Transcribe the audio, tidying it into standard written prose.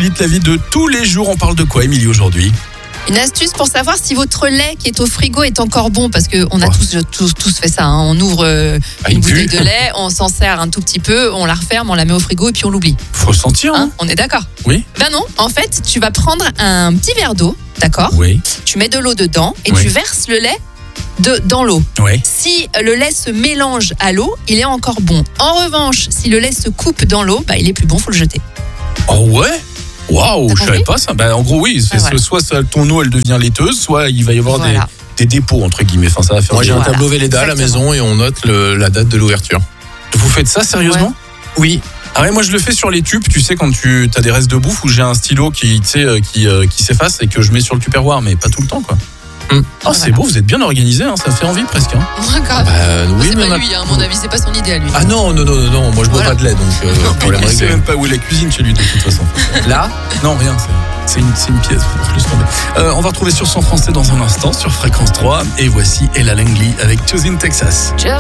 facilite la vie de tous les jours. On parle de quoi, Émilie, aujourd'hui ? Une astuce pour savoir si votre lait qui est au frigo est encore bon, parce qu'on a tous fait ça. On ouvre une bouteille de lait, on s'en sert un tout petit peu, on la referme, on la met au frigo et puis on l'oublie. Faut le sentir, hein ? On est d'accord ? Oui. Ben non, en fait, tu vas prendre un petit verre d'eau, d'accord ? Oui. Tu mets de l'eau dedans et Oui. tu verses le lait dans l'eau. Oui. Si le lait se mélange à l'eau, il est encore bon. En revanche, si le lait se coupe dans l'eau, il est plus bon, faut le jeter. Oh ouais ? Waouh, T'as je savais compris ? pas ça. En gros, oui, voilà. soit ton eau, elle devient laiteuse, soit il va y avoir Voilà. des dépôts, entre guillemets. Enfin, ça va faire Moi, j'ai un Voilà. tableau Velleda à la Exactement. maison et on note la date de l'ouverture. Vous faites ça, sérieusement ? Oui. Ah ouais, moi je le fais sur les tubes, tu sais, quand tu as des restes de bouffe où j'ai un stylo qui s'efface et que je mets sur le tupperware, mais pas tout le temps, quoi. Oh, c'est Voilà. beau, vous êtes bien organisé, hein, ça fait envie presque. Hein. Grave. Oui, c'est mais pas lui, à mon avis, c'est pas son idée à lui. Ah non, moi je bois Voilà. pas de lait, donc problème Il sait réglé. même pas où est la cuisine chez lui, de toute façon. Là, Non, rien, c'est une pièce. Plus tomber. On va retrouver sur son français dans un instant, sur Fréquence 3. Et voici Ella Langley avec Choosing Texas.